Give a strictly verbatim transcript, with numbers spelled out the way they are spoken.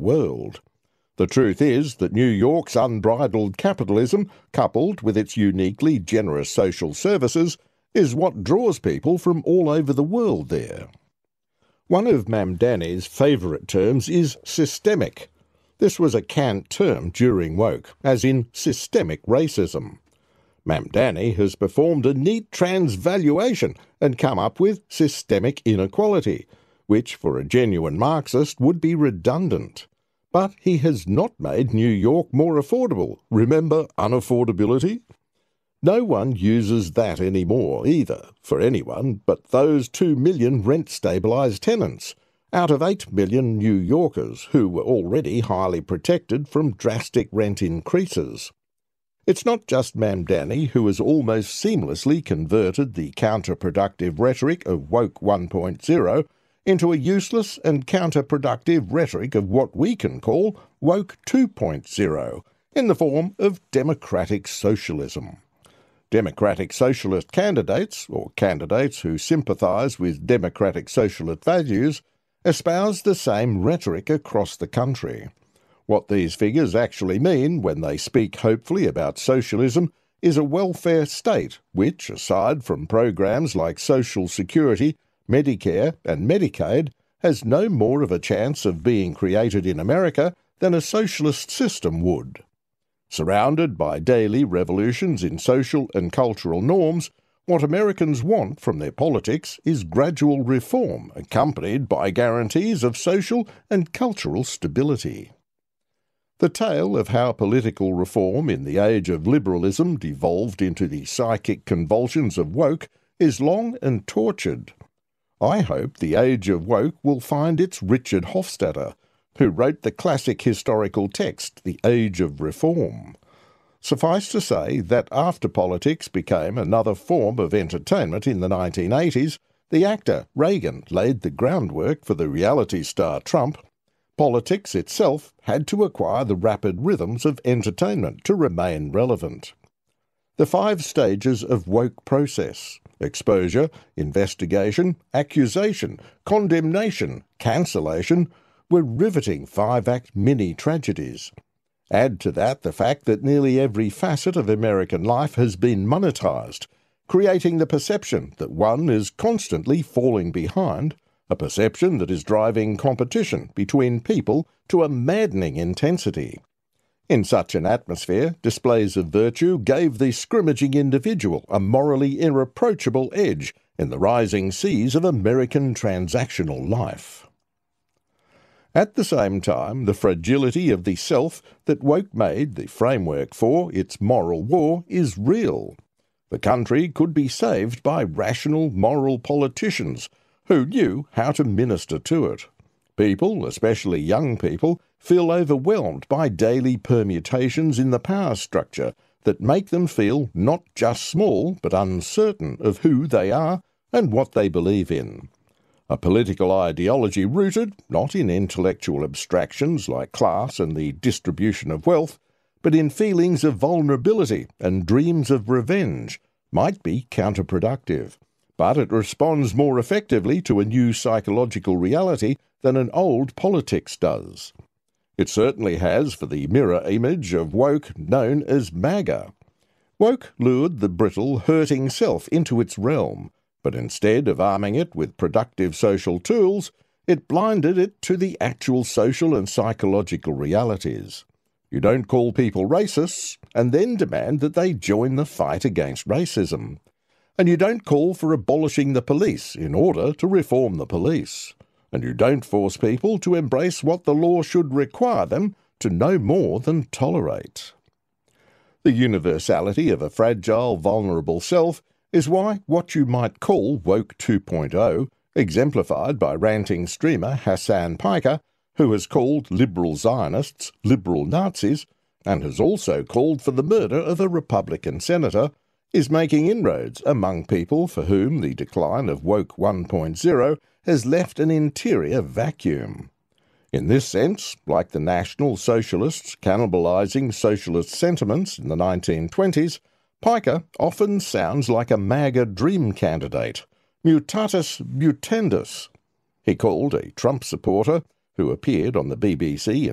world. The truth is that New York's unbridled capitalism, coupled with its uniquely generous social services, is what draws people from all over the world there. One of Mamdani's favourite terms is systemic. This was a cant term during woke, as in systemic racism. Mamdani has performed a neat transvaluation and come up with systemic inequality, which for a genuine Marxist would be redundant. But he has not made New York more affordable. Remember unaffordability? No one uses that anymore either, for anyone but those two million rent-stabilised tenants, out of eight million New Yorkers who were already highly protected from drastic rent increases. It's not just Mamdani who has almost seamlessly converted the counterproductive rhetoric of Woke one point oh into a useless and counterproductive rhetoric of what we can call Woke two point oh, in the form of democratic socialism. Democratic socialist candidates, or candidates who sympathise with democratic socialist values, espouse the same rhetoric across the country. What these figures actually mean when they speak hopefully about socialism is a welfare state which, aside from programs like Social Security, Medicare and Medicaid, has no more of a chance of being created in America than a socialist system would. Surrounded by daily revolutions in social and cultural norms, what Americans want from their politics is gradual reform accompanied by guarantees of social and cultural stability. The tale of how political reform in the age of liberalism devolved into the psychic convulsions of woke is long and tortured. I hope the age of woke will find its Richard Hofstadter, who wrote the classic historical text, The Age of Reform. Suffice to say that after politics became another form of entertainment in the nineteen eighties, the actor Reagan laid the groundwork for the reality star Trump. Politics itself had to acquire the rapid rhythms of entertainment to remain relevant. The five stages of woke process: exposure, investigation, accusation, condemnation, cancellation, were riveting five-act mini-tragedies. Add to that the fact that nearly every facet of American life has been monetised, creating the perception that one is constantly falling behind, a perception that is driving competition between people to a maddening intensity. In such an atmosphere, displays of virtue gave the scrimmaging individual a morally irreproachable edge in the rising seas of American transactional life. At the same time, the fragility of the self that woke made the framework for its moral war is real. The country could be saved by rational moral politicians who knew how to minister to it. People, especially young people, feel overwhelmed by daily permutations in the power structure that make them feel not just small but uncertain of who they are and what they believe in. A political ideology rooted not in intellectual abstractions like class and the distribution of wealth, but in feelings of vulnerability and dreams of revenge might be counterproductive, but it responds more effectively to a new psychological reality than an old politics does. It certainly has for the mirror image of woke known as MAGA. Woke lured the brittle, hurting self into its realm, but instead of arming it with productive social tools, it blinded it to the actual social and psychological realities. You don't call people racists and then demand that they join the fight against racism. And you don't call for abolishing the police in order to reform the police. And you don't force people to embrace what the law should require them to no more than tolerate. The universality of a fragile, vulnerable self is why what you might call Woke two point oh, exemplified by ranting streamer Hassan Piker, who has called liberal Zionists liberal Nazis, and has also called for the murder of a Republican senator, is making inroads among people for whom the decline of Woke one point oh has left an interior vacuum. In this sense, like the National Socialists cannibalizing socialist sentiments in the nineteen twenties, Piker often sounds like a MAGA dream candidate, mutatis mutandis. He called a Trump supporter, who appeared on the B B C